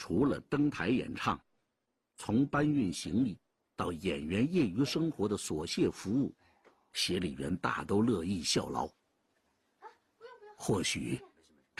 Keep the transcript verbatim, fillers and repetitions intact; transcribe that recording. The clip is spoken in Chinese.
除了登台演唱，从搬运行李到演员业余生活的琐屑服务，协理员大都乐意效劳。或许